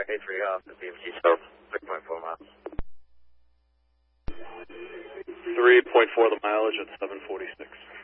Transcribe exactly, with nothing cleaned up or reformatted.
A three off the B M G south, six point four miles. three point four the mileage at seven forty-six.